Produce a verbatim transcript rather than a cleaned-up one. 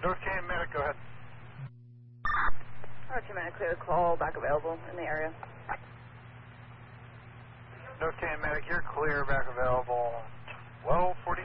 North Canyon Medic, go ahead. North Canyon Medic, clear the call, back available in the area. North Canyon Medic, you're clear, back available. twelve forty.